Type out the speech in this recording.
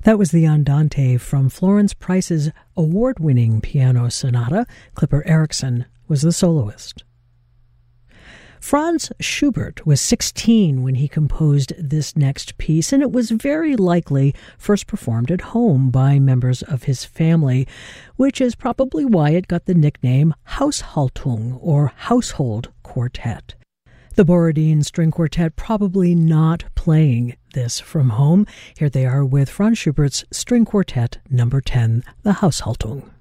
That was the Andante from Florence Price's award-winning piano sonata. Clipper Erickson was the soloist. Franz Schubert was 16 when he composed this next piece, and it was very likely first performed at home by members of his family, which is probably why it got the nickname Haushaltung, or household quartet. The Borodin String Quartet probably not playing this from home. Here they are with Franz Schubert's String Quartet No. 10, the Haushaltung.